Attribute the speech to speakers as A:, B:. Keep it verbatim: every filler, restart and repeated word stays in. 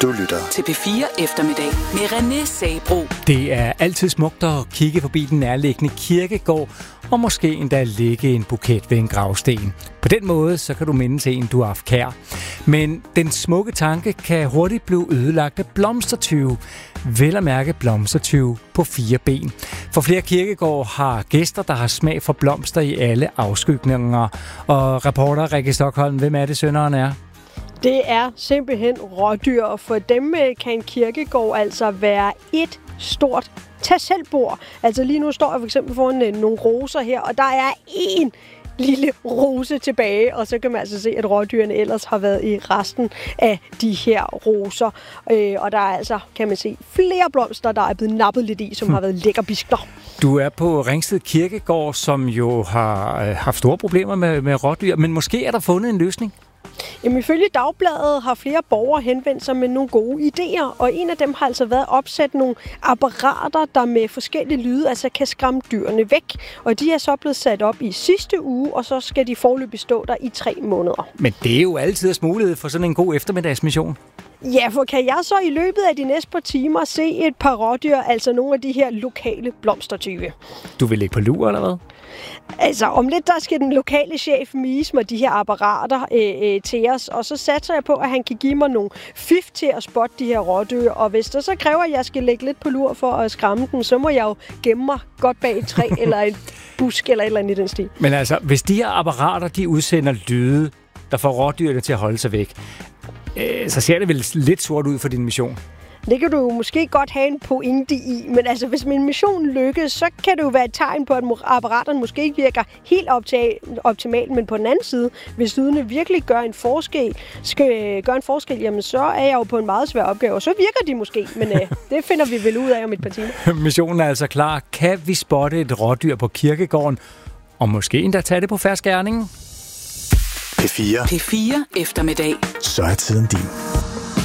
A: Du lytter
B: til P fire Eftermiddag med René Sabro.
C: Det er altid smukt at kigge forbi den nærliggende kirkegård, og måske endda ligge en buket ved en gravsten. På den måde, så kan du mindes en, du har haft kær. Men den smukke tanke kan hurtigt blive ødelagt af blomstertyve. Vel at mærke blomstertyve på fire ben. For flere kirkegård har gæster, der har smag for blomster i alle afskygninger. Og reporter Rikke Stockholm, hvem er det sønneren er?
D: Det er simpelthen rådyr, og for dem kan en kirkegård altså være et stort tag selv-bord. Altså lige nu står jeg for eksempel foran nogle roser her, og der er én lille rose tilbage, og så kan man altså se, at rådyrene ellers har været i resten af de her roser. Og der er altså, kan man se, flere blomster, der er blevet nappet lidt i, som har været lækkerbiskner.
C: Du er på Ringsted Kirkegård, som jo har haft store problemer med, med rådyr, men måske er der fundet en løsning?
D: Jamen, ifølge Dagbladet har flere borgere henvendt sig med nogle gode idéer, og en af dem har altså været at opsætte nogle apparater, der med forskellige lyde altså kan skræmme dyrene væk. Og de er så blevet sat op i sidste uge, og så skal de foreløbig stå der i tre måneder.
C: Men det er jo altid mulighed for sådan en god eftermiddagsmission.
D: Ja, for kan jeg så i løbet af de næste par timer se et par rådyr, altså nogle af de her lokale blomstertyve?
C: Du vil ligge på lur, eller hvad?
D: Altså, om lidt, der skal den lokale chef vise mig de her apparater øh, øh, til os, og så satser jeg på, at han kan give mig nogle fif til at spotte de her rådyr, og hvis det så kræver, at jeg skal lægge lidt på lur for at skræmme dem, så må jeg jo gemme mig godt bag et træ eller en busk eller et eller andet i den stil.
C: Men altså, hvis de her apparater, de udsender lyde, der får rådyrene til at holde sig væk, øh, så ser det vel lidt sort ud for din mission.
D: Det kan du jo måske godt have en pointe i, men altså, hvis min mission lykkes, så kan det jo være et tegn på, at apparaterne måske ikke virker helt optimalt, men på den anden side, hvis lydene virkelig gør en forskel, skal gøre en forskel, jamen så er jeg jo på en meget svær opgave, og så virker de måske, men øh, det finder vi vel ud af om et par timer.
C: Missionen er altså klar. Kan vi spotte et rådyr på kirkegården, og måske endda tage det på fersk gerning?
A: P fire.
B: P fire Eftermiddag.
A: Så er tiden din.